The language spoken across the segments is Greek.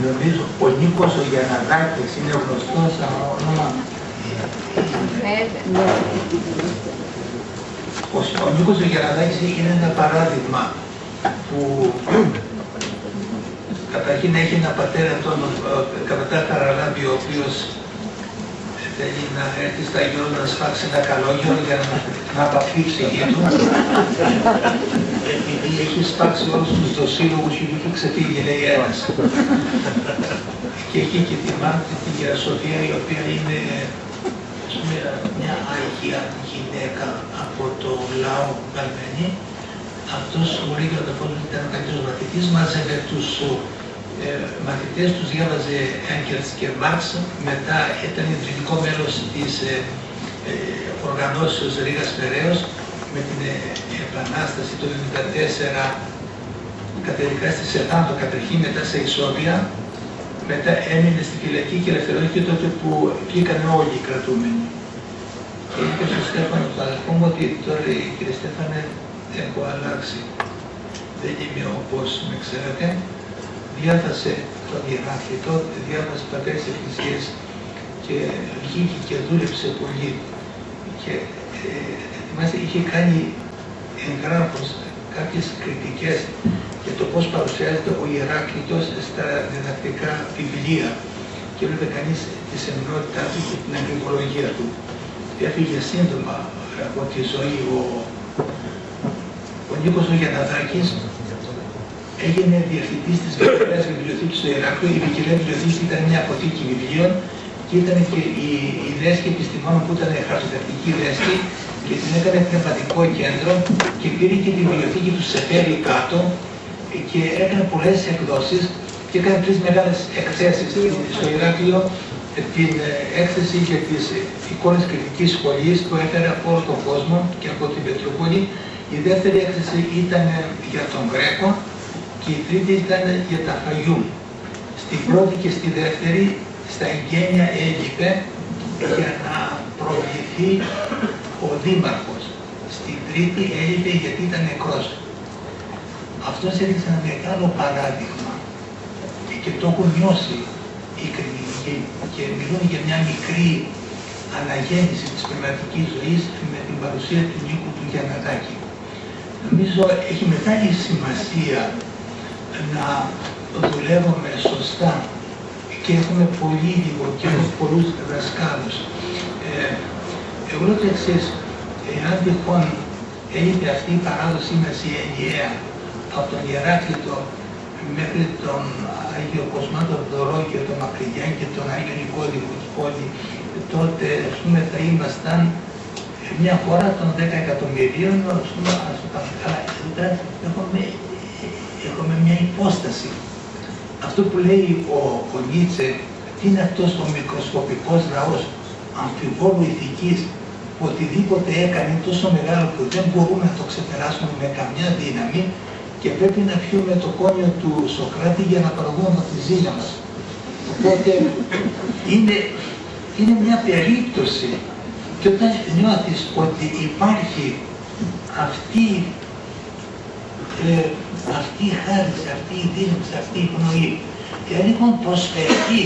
Νομίζω ο Νίκος ο Γιανναδάκης είναι γνωστός σαν όνομα. Ο Νίκος ο Γιανναδάκης είναι ένα παράδειγμα που καταρχήν έχει ένα πατέρα, τον Καπετά Καραλάμπη, ο οποίος θέλει να έρθει στα γύρω να σφάξει ένα καλόγερο για να απαυθεί η ψυχή του. Επειδή έχει σπάξει όλους τους δοσύλλογους και είχε ξεφύγει, λέει ένας. Και έχει και τη Μάρτη, τη Γερά Σοφία, η οποία είναι μια αγία γυναίκα από το λαό Καλμένη. Αυτός ο Ρίγιο Ταφός ήταν ο καλύτερος μαθητής, μάζευε τους μαθητές, τους διάβαζε Έγκελς και Μάρξ, μετά ήταν ιδρυτικό μέλος της οργανώσεως Ρήγας Περαίος. Με την Επανάσταση το 1974 κατεδικάστηκε σε θάνατο καταρχήν, μετά σε ισόβια, μετά έμεινε στη φυλακή και ελευθερώθηκε τότε που βγήκαν όλοι οι κρατούμενοι. Και είπε στον Στέφανο του αδελφού μου ότι τώρα, κύριε Στέφανε, έχω αλλάξει. Δεν είμαι όπως με ξέρετε. Διάβασε τον Ιεράφητο, διάβασε πατέρες εκκλησίες και βγήκε και δούλεψε πολύ. Και είχε κάνει εγγράφους κάποιες κριτικές για το πώς παρουσιάζεται ο Ιεράκλητος στα διδακτικά βιβλία και έβλεπε κανείς τη σεμνότητά του και την αγγλικολογία του. Έφυγε σύντομα από τη ζωή ο Νίκος ο Γιανναδάκης. Έγινε διευθυντής της Βιβλιοθήκης Βιβλιοθήκης στο Ηράκλειο. Η Βιβλιοθήκη Βιβλιοθήκη ήταν μια αποθήκη βιβλίων και ήταν και η δέσκη επιστημόνων που ήταν χαρτοτακτική δέσκη και την έκανε πνευματικό κέντρο και πήρε και τη βιβλιοθήκη του Σεφέρη κάτω και έκανε πολλές εκδόσεις και έκανε 3 μεγάλες εκθέσεις στο Ηράκλειο. Την έκθεση για τις εικόνες κριτικής σχολής που έφερε από όλο τον κόσμο και από την Πετρούπολη. Η δεύτερη έκθεση ήταν για τον Γκρέκο και η τρίτη ήταν για τα Φαγιούμ. Στην πρώτη και στη δεύτερη, στα εγγένεια έλειπε για να προβληθεί ο Δήμαρχος. Στην τρίτη έλειπε γιατί ήταν νεκρός. Αυτός έδειξε ένα μεγάλο παράδειγμα και το έχουν νιώσει οι κριτικοί και μιλούν για μια μικρή αναγέννηση της πνευματικής ζωής με την παρουσία του Νίκου του Γιανναδάκη. Νομίζω έχει μεγάλη σημασία να δουλεύουμε σωστά και έχουμε πολύ λίγο και πολλούς δασκάλους. Εγώ λέω το εξής, εάν τυχόν έλειπε αυτή η παράδοση μας η ενιαία από τον Ιεράκλητο μέχρι τον Άγιο Κοσμάτο Δωρό και τον Μακρυγιάν και τον Άγιο Νικόδημο της πόλη, τότε θα ήμασταν μια χώρα των 10 εκατομμυρίων, έχουμε μια υπόσταση. Αυτό που λέει ο Νίτσε, τι είναι αυτός ο μικροσκοπικός λαός αμφιβόλου ηθικής που οτιδήποτε έκανε τόσο μεγάλο που δεν μπορούμε να το ξεπεράσουμε με καμιά δύναμη και πρέπει να πιούμε το κόνιο του Σοκράτη για να παραγούμε από τη ζήλια μας. Οπότε είναι μια περίπτωση και όταν νιώθεις ότι υπάρχει αυτή η χάρις, αυτή η δύναμη, αυτή η πνοή, εάν λοιπόν προσφερθεί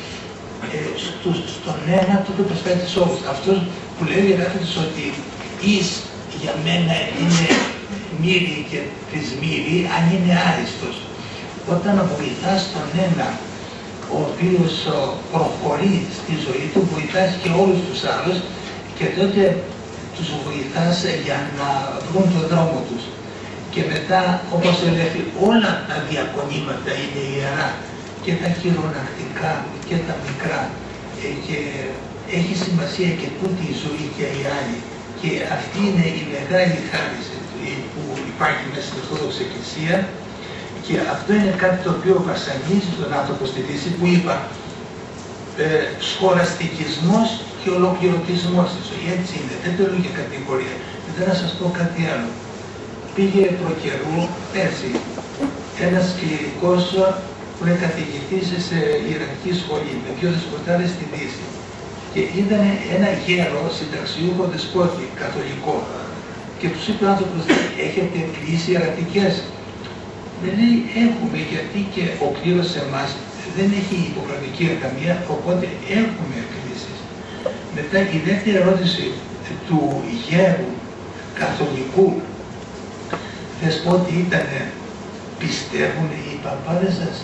στον ένα, τότε προσφέρεται σε όλους. Αυτός που λέει γράφεται ότι εις για μένα είναι μύρη και τρισμύρη αν είναι άριστος. Όταν βοηθάς τον ένα, ο οποίος προχωρεί στη ζωή του, βοηθάς και όλους τους άλλους και τότε τους βοηθάς για να βρουν τον δρόμο τους. Και μετά, όπως έλεγε, όλα τα διακονήματα είναι ιερά, και τα χειρονακτικά και τα μικρά. Και έχει σημασία και τούτη η ζωή και η άλλη. Και αυτή είναι η μεγάλη χάριση που υπάρχει μέσα στην Ορθόδοξη Εκκλησία. Και αυτό είναι κάτι το οποίο βασανίζει τον άνθρωπο στη Δύση, που είπα σχολαστικισμός και ολοκληρωτισμός στη ζωή. Έτσι είναι, δεν το λέω για κατηγορία. Δεν θα σας πω κάτι άλλο. Πήγε προκαιρού πέρσι ένας κληρικός που είναι καθηγητής σε ιεραρχική σχολή με 2 δεσποτάδες στη Δύση. Και είδανε ένα γέρο συνταξιούχο δεσπότη, καθολικό. Και τους είπε ο άνθρωπος, έχετε κλείσει ιερατικές? Δεν λέει, έχουμε, γιατί και ο κλήρος σε εμάς δεν έχει υποκρατική ακαμία, οπότε έχουμε εκκλήσεις. Μετά η δεύτερη ερώτηση του γέρου καθολικού, θες πω ότι ήτανε, πιστεύουν οι παπάδες σας?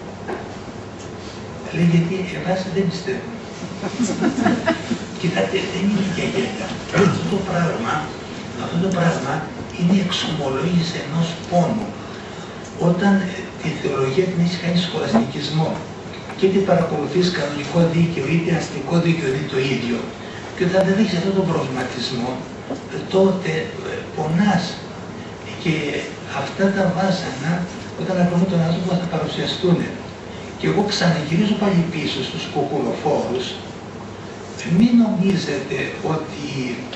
Λέει, γιατί εμάς δεν πιστεύουν. Κοιτάτε, δεν είναι για γέλια. Αυτό το πράγμα είναι εξομολόγηση ενός πόνου. Όταν τη θεολογία την έχεις κάνει σχολαστικισμό και είτε παρακολουθείς κανονικό δίκαιο είτε αστικό δίκαιο, είναι το ίδιο. Και όταν δεν έχεις αυτόν τον προβληματισμό, τότε πονάς. Και αυτά τα βάσανα, όταν ακούμε τον άνθρωπο, θα παρουσιαστούν. Και εγώ ξαναγυρίζω πάλι πίσω στους κουκουλοφόρους. Μην νομίζετε ότι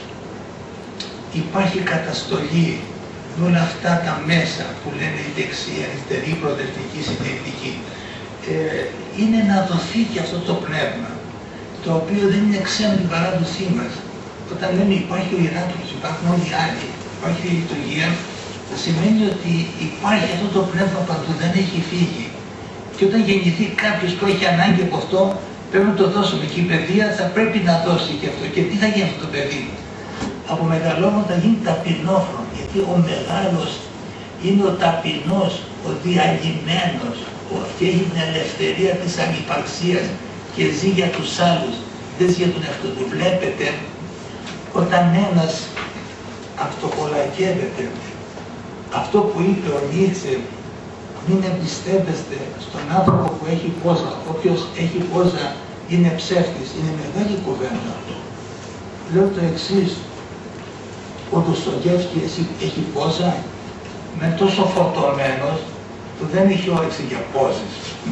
υπάρχει καταστολή με όλα αυτά τα μέσα που λένε η δεξιά, αριστερή, προοδευτική, συντηρητική. Είναι να δοθεί και αυτό το πνεύμα, το οποίο δεν είναι ξένο την παράδοσή μας. Όταν λέμε υπάρχει ο Ηράκλειος, υπάρχουν όλοι οι άλλοι, υπάρχει η λειτουργία, σημαίνει ότι υπάρχει αυτό το πνεύμα παντού, δεν έχει φύγει. Και όταν γεννηθεί κάποιος που έχει ανάγκη από αυτό, πρέπει να το δώσουμε. Και η παιδεία θα πρέπει να δώσει και αυτό. Και τι θα γίνει αυτό το παιδί? Από μεγαλώνω θα γίνει ταπεινόφρον, γιατί ο μεγάλος είναι ο ταπεινός, ο διαλυμένος, και έχει την ελευθερία της ανυπαρξίας και ζει για τους άλλους, δεν ζει για τον εαυτό του. Βλέπετε, όταν ένας αυτοκολακεύεται, αυτό που είπε ο Νίτσε, μην εμπιστεύεστε στον άνθρωπο που έχει πόζα. Όποιος έχει πόζα είναι ψεύτης, είναι μεγάλη κουβέντα. Λέω το εξής, ο Ντοστογεύσκη έχει πόζα, με τόσο φορτωμένος που δεν έχει όρεξη για πόζες.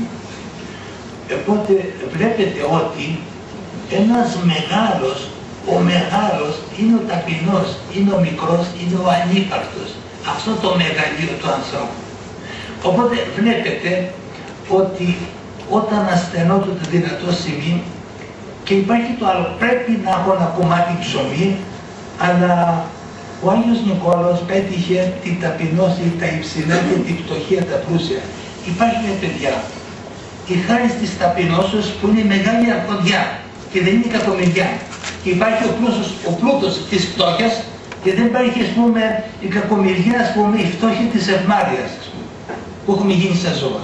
Οπότε βλέπετε ότι ένας μεγάλος, ο μεγάλος είναι ο ταπεινός, είναι ο μικρός, είναι ο ανύπαρκτος. Αυτό το μεγαλείο του ανθρώπου. Οπότε βλέπετε ότι όταν ασθενώ το δυνατό σημείο, και υπάρχει το άλλο, πρέπει να έχω ένα κομμάτι ψωμί, αλλά ο Άγιος Νικόλαος πέτυχε την ταπεινώση, τα υψηλά και την πτωχία, τα πλούσια. Υπάρχει, παιδιά, η χάρη της ταπεινώσεως που είναι μεγάλη αρχοντιά και δεν είναι κακομοιριά. Και υπάρχει ο πλούτος της φτώχειας και δεν υπάρχει, ας πούμε, η κακομοιριά, ας πούμε, η φτώχεια της ευμάρειας, που έχουμε γίνει σαν ζώα.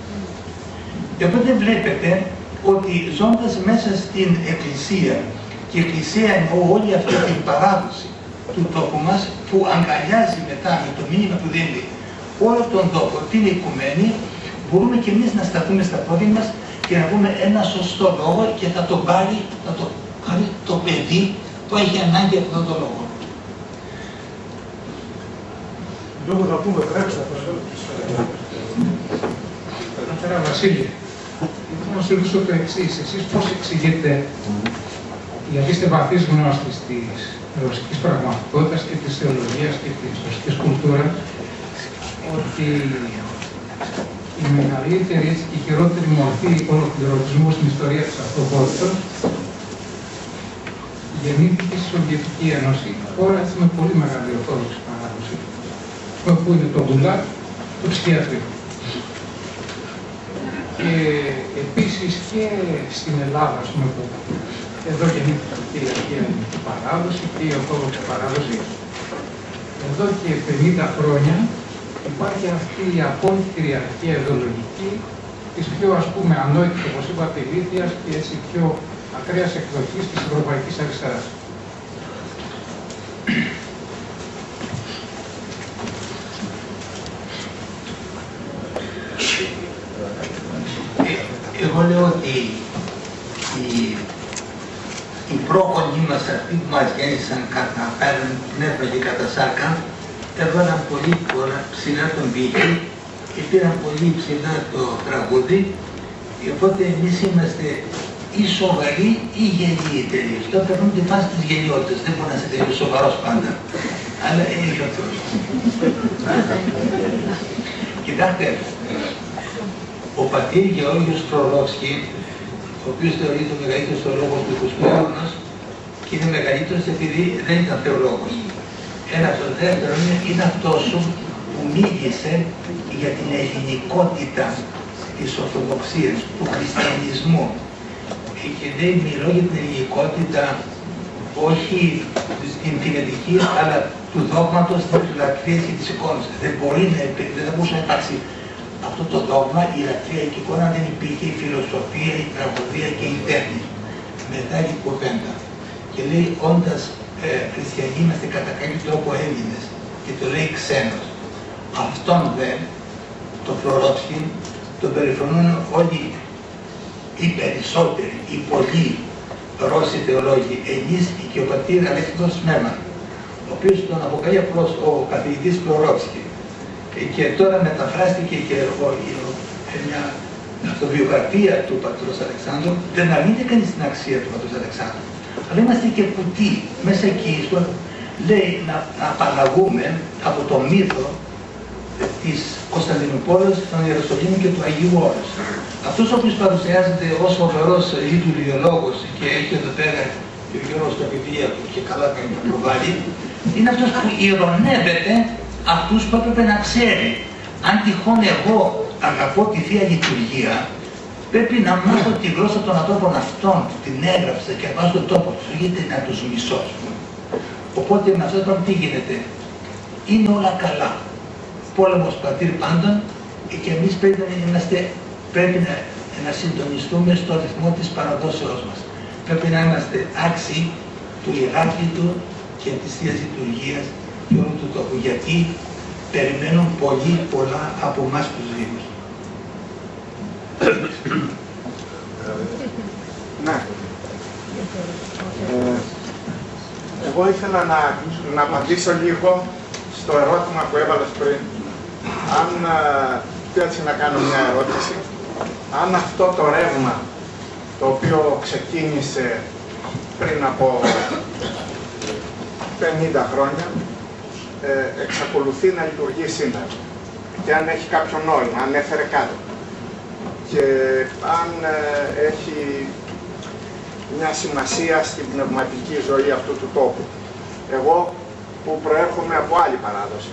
Και οπότε βλέπετε ότι ζώντας μέσα στην Εκκλησία, και η Εκκλησία εννοώ όλη αυτή την παράδοση του τόπου μας που αγκαλιάζει μετά με το μήνυμα που δίνει όλο τον τόπο, την οικουμένη, μπορούμε και εμείς να σταθούμε στα πόδια μας και να πούμε ένα σωστό λόγο και θα το πάρει, το παιδί που έχει ανάγκη από αυτόν τον λόγο. Λόγω να πούμε, γράψτε Πατέρα Βασίλη, θα μας ρωτήσω το εξής. Εσείς πώς εξηγείτε, γιατί είστε βαθύς γνώστης της ρωσικής πραγματικότητας και της θεολογίας και της ρωσικής κουλτούρας, ότι η μεγαλύτερη και η χειρότερη μορφή ολοκληρωτισμού στην ιστορία της ανθρωπότητας γεννήθηκε στη Σοβιετική Ένωση, χώρα έτσι με πολύ μεγάλη ορθόδοξη παράδοση, που είναι το Γκουλάκ, το ψυχιατρικό. Και επίσης και στην Ελλάδα, ας πούμε, που εδώ γεννήθηκε και η αρχαία παράδοση και η ορθόδοξη παράδοση. Εδώ και 50 χρόνια υπάρχει αυτή η απόλυτη κυριαρχία ιδεολογική της πιο, ας πούμε, ανόητης, όπως είπατε, ηλίθιας και έτσι πιο ακραίας εκδοχής της ευρωπαϊκής αριστεράς. Εγώ λέω ότι οι πρόγονοι μας αυτοί που μας γέννησαν κατά πέραν πνεύμα και κατά σάρκα, έβαλαν πολύ ψηλά τον πύχη και πήραν πολύ ψηλά το τραγούδι, οπότε εμείς είμαστε ή σοβαροί ή γελοί τελείως. Τώρα περνούν τη φάση της γελιότητας, δεν μπορεί να είσαι τελείως σοβαρός πάντα, αλλά είναι ο Θεός. Κοιτάξτε, ο πατήρ Γεώργιος Προλόφσκι, ο οποίος θεωρείται ο μεγαλύτερος θεολόγος του 20ου αιώνα και είναι μεγαλύτερος επειδή δεν ήταν θεολόγος. Ένα το δεύτερο είναι αυτός που μίλησε για την ελληνικότητα της Ορθοδοξίας, του χριστιανισμού. Και δεν μιλώ για την ελληνικότητα, όχι την ειδική, αλλά του δόγματος, της λατρείας και της εικόνας. Δεν θα μπορούσε να υπάρξει αυτό το δόγμα, η λατρεία και η εικόνα, δεν υπήρχε η φιλοσοφία, η τραγωδία και η τέχνη. Μετά η κουβέντα. Και λέει, όντας χριστιανοί είμαστε κατά κάποιο τρόπο Έλληνες. Και το λέει ξένος. Αυτόν δε, το Φλωρόφσκι, τον περιφρονούν όλοι οι περισσότεροι, οι πολλοί Ρώσοι θεολόγοι, εμείς και ο πατήρ Αλέξανδρος Σμέμαν, ο οποίος τον αποκαλεί απλώς ο καθηγητής Φλωρόφσκι. Και τώρα μεταφράστηκε και μια αυτοβιογραφία του πατρός Αλεξάνδρου. Δεν αρνείται κανείς την αξία του πατρός Αλεξάνδρου. Αλλά είμαστε και κουτί. Μέσα εκεί λέει να απαλλαγούμε από το μύθο της Κωνσταντινούπολης, των Ιεροσολύμου και του Αγίου Όρους. Αυτός ο οποίος παρουσιάζεται ως φοβερός λειτουργιολόγος και έχει εδώ πέρα και ο Γιώργος στο βιβλίο του και καλά κάνει το προβάλλει, είναι αυτός που ειρωνεύεται αυτούς που έπρεπε να ξέρει. Αν τυχόν εγώ αγαπώ τη Θεία Λειτουργία, πρέπει να μάθω τη γλώσσα των ανθρώπων αυτών που την έγραψα και βάζω τον τόπο τους, γιατί να τους μισώ. Οπότε με αυτό το τι γίνεται, είναι όλα καλά. Πόλεμος πατήρ πάντων και εμείς πρέπει να συντονιστούμε στο ρυθμό της παραδόσεώς μας. Πρέπει να είμαστε άξιοι του Ηράκλειτου και της Θείας Λειτουργίας και όλου του τόπου, γιατί περιμένουν πολύ πολλά από εμάς τους Δήμους. Ναι. Εγώ ήθελα να απαντήσω λίγο στο ερώτημα που έβαλες πριν. Αν, έτσι να κάνω μια ερώτηση, αν αυτό το ρεύμα το οποίο ξεκίνησε πριν από 50 χρόνια εξακολουθεί να λειτουργεί σήμερα και αν έχει κάποιο νόημα, αν έφερε κάτι και αν έχει μια σημασία στην πνευματική ζωή αυτού του τόπου. Εγώ που προέρχομαι από άλλη παράδοση,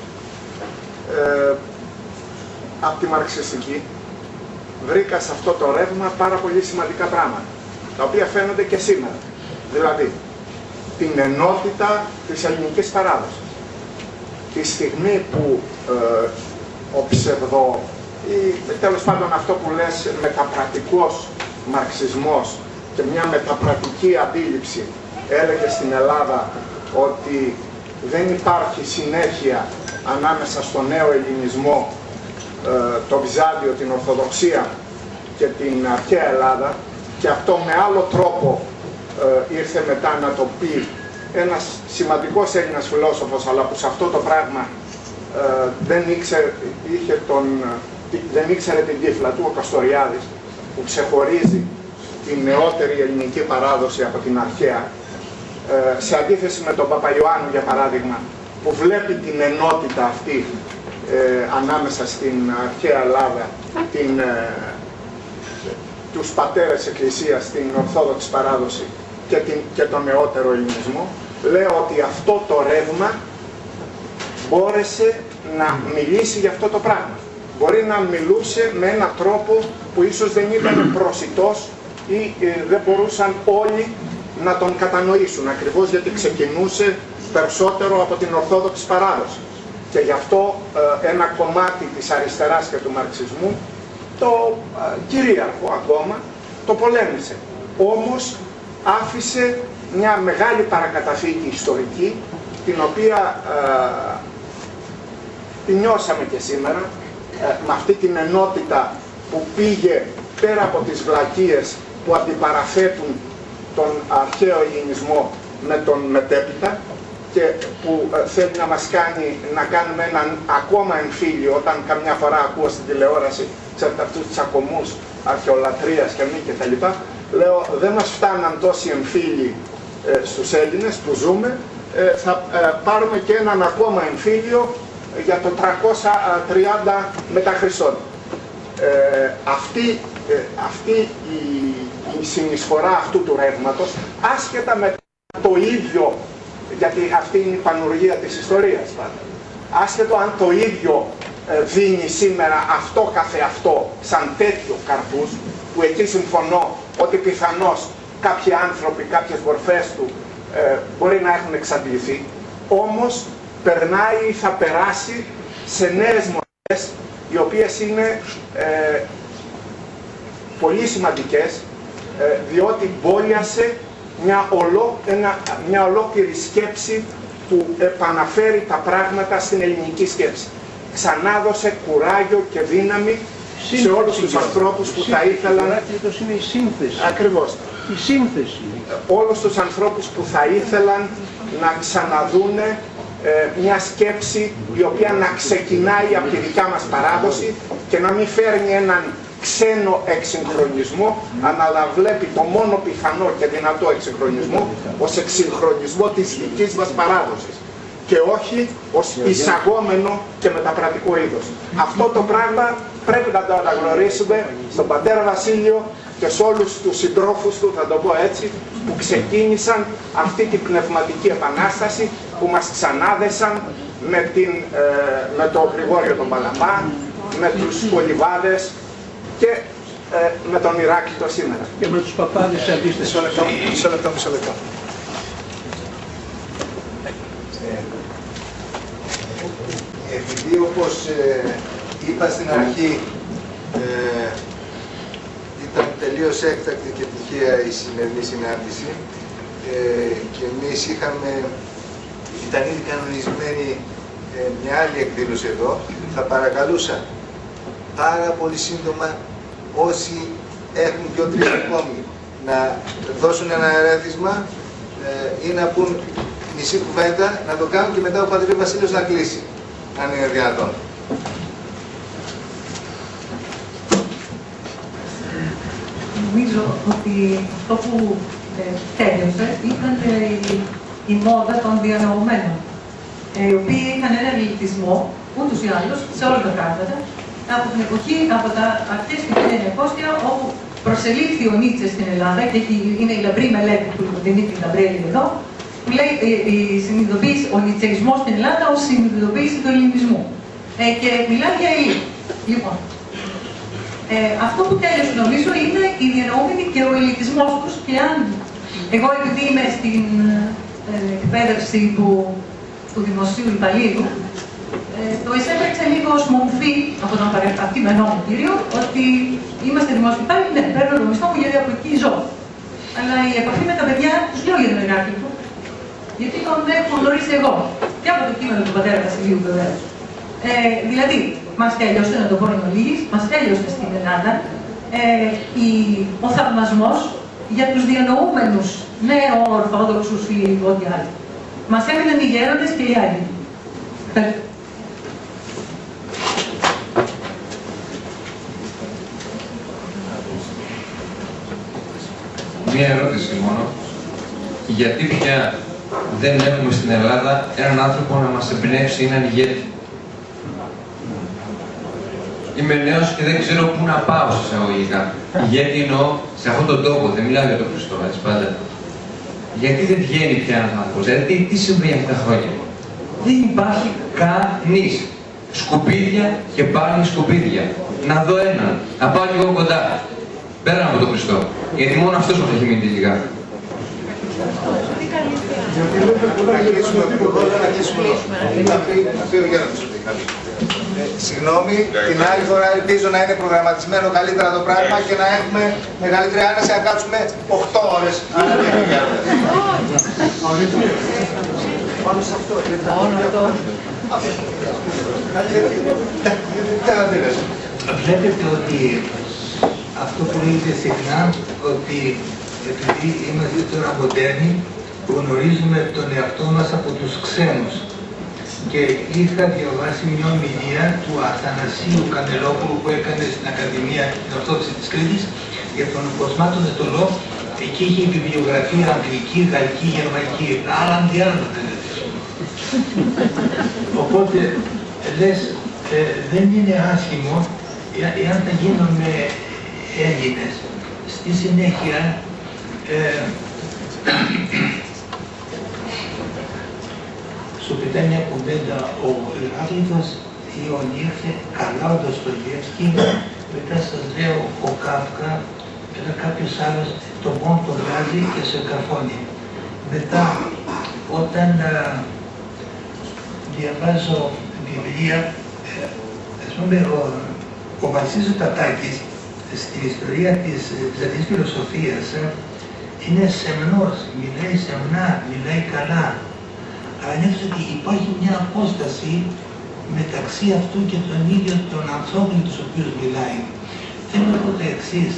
από τη μαρξιστική, βρήκα σε αυτό το ρεύμα πάρα πολύ σημαντικά πράγματα, τα οποία φαίνονται και σήμερα. Δηλαδή, την ενότητα της ελληνικής παράδοσης. Τη στιγμή που ο ψευδό ή τέλος πάντων αυτό που λες μεταπρατικός μαρξισμός και μια μεταπρατική αντίληψη έλεγε στην Ελλάδα ότι δεν υπάρχει συνέχεια ανάμεσα στο νέο ελληνισμό, το Βυζάντιο, την Ορθοδοξία και την αρχαία Ελλάδα, και αυτό με άλλο τρόπο ήρθε μετά να το πει ένας σημαντικός Έλληνας φιλόσοφος, αλλά που σε αυτό το πράγμα δεν ήξερε την τύφλα του, ο Καστοριάδης, που ξεχωρίζει την νεότερη ελληνική παράδοση από την αρχαία, σε αντίθεση με τον Παπαϊωάννου, για παράδειγμα, που βλέπει την ενότητα αυτή ανάμεσα στην αρχαία Ελλάδα, τους πατέρες Εκκλησίας, την Ορθόδοξη παράδοση και τον νεότερο ελληνισμό. Λέω ότι αυτό το ρεύμα μπόρεσε να μιλήσει για αυτό το πράγμα. Μπορεί να μιλούσε με έναν τρόπο που ίσως δεν ήταν προσιτός ή δεν μπορούσαν όλοι να τον κατανοήσουν, ακριβώς γιατί ξεκινούσε περισσότερο από την Ορθόδοξη παράδοση. Και γι' αυτό ένα κομμάτι της αριστεράς και του μαρξισμού, το κυρίαρχο ακόμα, το πολέμησε. Όμως άφησε μια μεγάλη παρακαταθήκη ιστορική, την οποία την νιώσαμε και σήμερα, με αυτή την ενότητα που πήγε πέρα από τις βλακίες που αντιπαραθέτουν τον αρχαίο ελληνισμό με τον μετέπειτα και που θέλει να μας κάνει να κάνουμε έναν ακόμα εμφύλιο, όταν καμιά φορά ακούω στην τηλεόραση ξέρετε αυτούς τους τσακωμούς αρχαιολατρείας και μη κτλ. Λέω, δεν μας φτάναν τόσοι εμφύλοι στους Έλληνες που ζούμε, θα πάρουμε και έναν ακόμα εμφύλιο για το 330 μετά Χριστόν. Αυτή η συνεισφορά αυτού του ρεύματος, άσχετα με το ίδιο, γιατί αυτή είναι η πανουργία της ιστορίας πάντα, άσχετο αν το ίδιο δίνει σήμερα αυτό καθεαυτό σαν τέτοιο καρπούς, που εκεί συμφωνώ ότι πιθανώς κάποιοι άνθρωποι, κάποιες μορφές του μπορεί να έχουν εξαντληθεί, όμως περνάει ή θα περάσει σε νέες μορφές, οι οποίες είναι πολύ σημαντικές, διότι μπόλιασε μια ολόκληρη σκέψη που επαναφέρει τα πράγματα στην ελληνική σκέψη. Ξανάδωσε κουράγιο και δύναμη σε όλους τους ανθρώπους που θα ήθελαν... είναι η σύνθεση. Ακριβώς. Η σύνθεση. Όλους τους ανθρώπους που θα ήθελαν να ξαναδούνε μια σκέψη η οποία να ξεκινάει από τη δικιά μας παράδοση και να μην φέρνει έναν ξένο εξυγχρονισμό, αλλά να βλέπει το μόνο πιθανό και δυνατό εξυγχρονισμό ως εξυγχρονισμό της δικής μας παράδοσης και όχι ως εισαγόμενο και μεταπρατικό είδος. Αυτό το πράγμα πρέπει να το αναγνωρίσουμε στον πατέρα Βασίλειο και σε όλους τους συντρόφους του, θα το πω έτσι, που ξεκίνησαν αυτή την πνευματική επανάσταση, που μας ξανάδεσαν με τον Γρηγόριο τον Παλαμπά, με τους Πολυβάδες και με τον Ηράκλειτο σήμερα. Και με τους παπάδες αντίστοιχα. Μισό λεπτό. Επειδή όπως είπα στην αρχή ήταν τελείως έκτακτη και τυχαία η σημερινή συνάντηση και εμείς ήταν ήδη κανονισμένη μια άλλη εκδήλωση εδώ, θα παρακαλούσα πάρα πολύ σύντομα όσοι έχουν 2-3 ακόμη να δώσουν ένα ερέθισμα ή να πούν μισή κουβέντα, να το κάνουν και μετά ο Πατρί Βασίλειος να κλείσει, αν είναι δυνατόν. Νομίζω ότι αυτό που τέλειωσε ήταν η μόδα των διανοωμένων, οι οποίοι είχαν ένα ελιτισμό, ούτως ή άλλως, σε όλα τα πράγματα, από την εποχή, από τα αρχές του 1900, όπου προσελήφθη ο Νίτσε στην Ελλάδα, και είναι η λαμπρή μελέτη του Δημήτρη Ταμπρέλη εδώ, που λέει ο νιτσεϊσμός στην Ελλάδα ως συνειδητοποίηση του ελληνισμού. Και μιλάει για ελίτ. Λοιπόν, αυτό που τέλειωσε νομίζω είναι η διανοούμενη και ο ελιτισμός τους, και αν εγώ, επειδή είμαι στην εκπαίδευση του δημοσίου υπαλλήλου, το εισέπραξε λίγο ως μομφή από τον παρακατημένο μου κύριο, ότι είμαστε δημόσιοι υπάλληλοι, ναι, παίρνω το μισθό μου γιατί από εκεί ζω. Αλλά η επαφή με τα παιδιά τους λέω για τον Ηράκλειτο, γιατί τον έχω γνωρίσει εγώ. Και από το κείμενο του πατέρα Βασιλείου βεβαίως. Δηλαδή, μας τέλειωσε, να το πω εν ολίγης, μας τέλειωσε στην Ελλάδα ο θαυμασμός για τους διανοούμενους νέο-ορθόδοξους ή ό,τι άλλο. Μας έμειναν οι γέροντες και οι άλλοι. Μία ερώτηση μόνο. Γιατί πια δεν έχουμε στην Ελλάδα έναν άνθρωπο να μας εμπνεύσει έναν ηγέτη? Είμαι νέος και δεν ξέρω πού να πάω σε εισαγωγικά. Ηγέτη εννοώ σε αυτόν τον τόπο, δεν μιλάω για τον Χριστό, έτσι πάντα. Γιατί δεν βγαίνει πια ένας άνθρωπος, δηλαδή τι συμβαίνει αυτά τα χρόνια? Δεν υπάρχει κανείς. Σκουπίδια και πάλι σκουπίδια. Να δω έναν, να πάω λίγο κοντά. Πέρα από τον Χριστό. Γιατί μόνο αυτός μας έχει μείνει τελικά. Συγγνώμη, την άλλη φορά ελπίζω να είναι προγραμματισμένο καλύτερα το πράγμα και να έχουμε μεγαλύτερη άνεση να κάτσουμε 8 ώρες. Πάνω σε αυτό. Βλέπετε ότι αυτό που λέγεται συχνά, ότι επειδή είμαστε τώρα μοντέρνοι, γνωρίζουμε τον εαυτό μας από τους ξένους. Και είχα διαβάσει μια ομιλία του Αθανασίου Κανελόπουλου που έκανε στην Ακαδημία την Ορθόδοξη της Κρήτης για τον Κοσμάτο Νετολό. Εκεί είχε βιβλιογραφία αγγλική, γαλλική, γερμανική, άλλα δεν. Οπότε λες, δεν είναι άσχημο εάν θα γίνουμε Έλληνες. Στη συνέχεια σου πετάει μια κουβέντα, ο Ηράκλειτος Ιόνι, ήρθε καλά ο Ντοστογεύσκη, μετά σας λέω ο Κάφκα, μετά κάποιος άλλος τον πόν τον βγάζει και σε καρφώνει. Μετά, όταν διαβάζω βιβλία, ας πούμε, ο Βασίλης Τατάκης στην ιστορία της Βυζαντινής φιλοσοφίας είναι σεμνός, μιλάει σεμνά, μιλάει καλά. Αλλά νιώθω ότι υπάρχει μια απόσταση μεταξύ αυτού και των ίδιων των ανθρώπων με τους οποίους μιλάει. Θέλω να πω το εξής.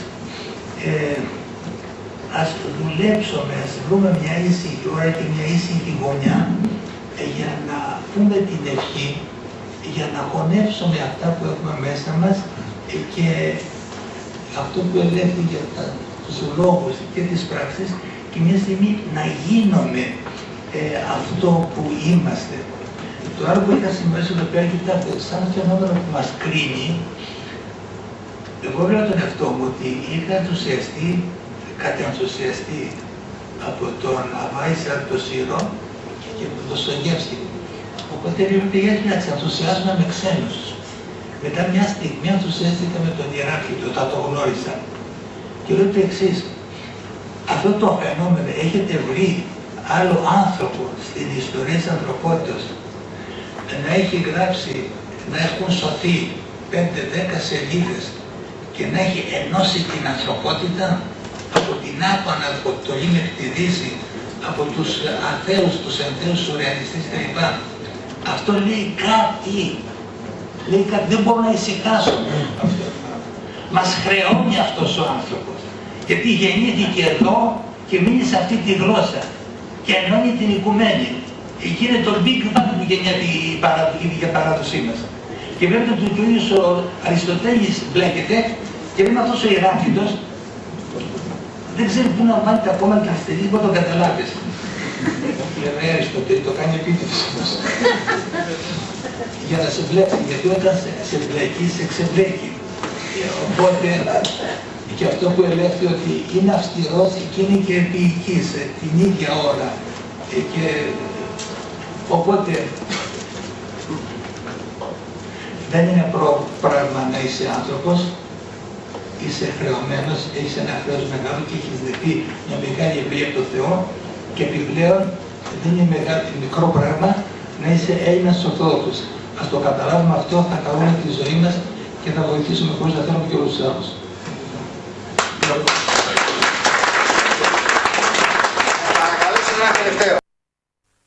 Ας δουλέψουμε, ας βρούμε μια ήσυχη ώρα και μια ήσυχη γωνιά για να πούμε την ευχή, για να χωνεύσουμε αυτά που έχουμε μέσα μας και αυτό που ελέγχει για τους λόγους και τις πράξεις και μια στιγμή να γίνουμε αυτό που είμαστε. Το άλλο που είχα σημειώσει εδώ πέρα, κοιτάξτε, σαν φαινόμενο που μας κρίνει, εγώ λέω τον εαυτό μου ότι είχα ενθουσιαστεί, κάτι ενθουσιαστεί από τον Αβάησαρ το Σύρο και από τον Ντοστογεύσκη. Οπότε λέω ότι γιατί να ενθουσιάζουμε με ξένους. Μετά μια στιγμή ενθουσιάστηκα με τον Ηράκλειτο, όταν το γνώρισα. Και λέω το εξής, αυτό το φαινόμενο έχετε βρει άλλο άνθρωπο στην ιστορία της ανθρωπότητας να έχει γράψει, να έχουν σωθεί 5-10 σελίδες και να έχει ενώσει την ανθρωπότητα από την Άπανα Ανατολή μέχρι τη Δύση, από τους αθέους, τους ενθέους σουρεαλιστές κλπ. Αυτό λέει κάτι. Λέει κάτι, δεν μπορώ να ησυχάσω αυτό. Μας χρεώνει αυτός ο άνθρωπος. Γιατί γεννήθηκε εδώ και μείνει σε αυτή τη γλώσσα και ενώνει την οικουμένη. Εκεί είναι το Big Bang που γεννιέται η παράδοσή μας. Και βλέπετε ότι ο ίδιος ο Αριστοτέλης μπλέκεται και βλέπουμε αυτός ο Ηράκλειτος δεν ξέρει πού να βάλει τα κόμματα και αστερίζει, μπορεί να το καταλάβεις. Λέει Αριστοτέλη, το κάνει επίτηδες όμως. Για να σε βλέπει, γιατί όταν σε μπλέκει, σε ξεμπλέκει. Οπότε και αυτό που ελέγχει ότι είναι αυστηρός και είναι και επίοικης την ίδια ώρα. Και οπότε δεν είναι πράγμα να είσαι άνθρωπος, είσαι χρεωμένος, έχεις ένα χρέος μεγάλο και έχεις δεχτεί μια μεγάλη εμπειρία από τον Θεό και επιπλέον δεν είναι μικρό πράγμα να είσαι Έλληνας Ορθόδοξος. Ας το καταλάβουμε αυτό, θα καλούμε τη ζωή μας και θα βοηθήσουμε χωρίς να θέλουμε και όλους τους άλλους.